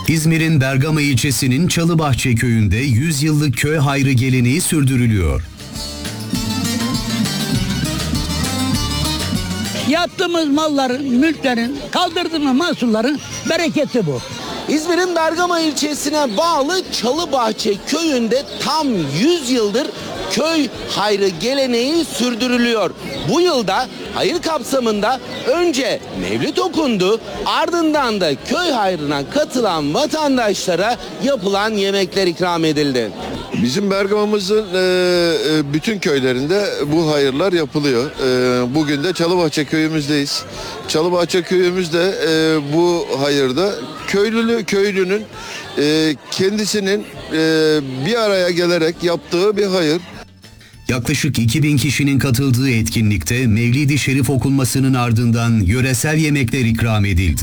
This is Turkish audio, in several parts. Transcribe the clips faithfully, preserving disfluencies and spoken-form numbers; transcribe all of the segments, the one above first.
İzmir'in Bergama ilçesinin Çalıbahçe köyünde yüz yıllık köy hayrı geleneği sürdürülüyor. Yaptığımız malların, mülklerin, kaldırdığımız mahsulların bereketi bu. İzmir'in Bergama ilçesine bağlı Çalıbahçe köyünde tam yüz yıldır köy hayrı geleneği sürdürülüyor. Bu yılda hayır kapsamında önce mevlid okundu, ardından da köy hayrına katılan vatandaşlara yapılan yemekler ikram edildi. Bizim Bergama'mızın e, bütün köylerinde bu hayırlar yapılıyor. E, bugün de Çalıbahçe köyümüzdeyiz. Çalıbahçe köyümüzde e, bu hayırda köylülü köylünün e, kendisinin e, bir araya gelerek yaptığı bir hayır. Yaklaşık iki bin kişinin katıldığı etkinlikte Mevlid-i Şerif okunmasının ardından yöresel yemekler ikram edildi.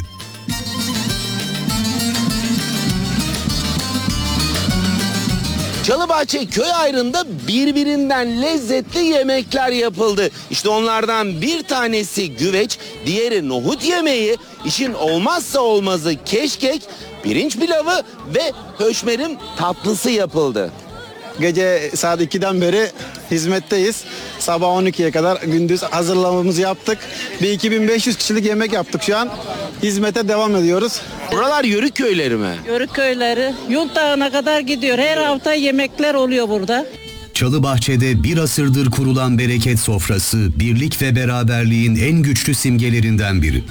Çalıbahçe köy hayrında birbirinden lezzetli yemekler yapıldı. İşte onlardan bir tanesi güveç, diğeri nohut yemeği, işin olmazsa olmazı keşkek, pirinç pilavı ve höşmerim tatlısı yapıldı. Gece saat ikiden beri hizmetteyiz. Sabah on ikiye kadar gündüz hazırlamamızı yaptık. Bir iki bin beş yüz kişilik yemek yaptık şu an. Hizmete devam ediyoruz. Buralar yörük köyleri mi? Yörük köyleri Yuntağı'na kadar gidiyor. Her hafta yemekler oluyor burada. Çalıbahçe'de bir asırdır kurulan bereket sofrası, birlik ve beraberliğin en güçlü simgelerinden biri.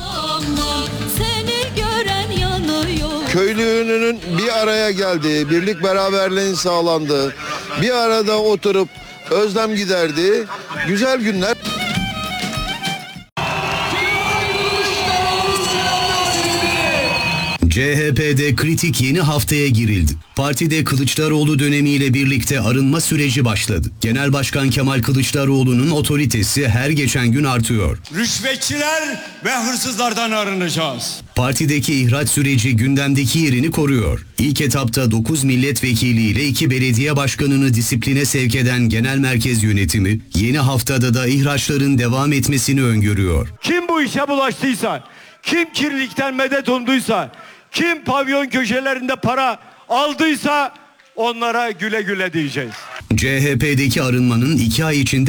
Köylünün bir araya geldiği, birlik beraberliğin sağlandığı, bir arada oturup özlem giderdiği güzel günler. C H P'de kritik yeni haftaya girildi. Partide Kılıçdaroğlu dönemiyle birlikte arınma süreci başladı. Genel Başkan Kemal Kılıçdaroğlu'nun otoritesi her geçen gün artıyor. Rüşvetçiler ve hırsızlardan arınacağız. Partideki ihraç süreci gündemdeki yerini koruyor. İlk etapta dokuz milletvekili ile iki belediye başkanını disipline sevk eden genel merkez yönetimi yeni haftada da ihraçların devam etmesini öngörüyor. Kim bu işe bulaştıysa, kim kirlilikten medet umduysa, kim pavyon köşelerinde para aldıysa onlara güle güle diyeceğiz. C H P'deki arınmanın iki ay içinde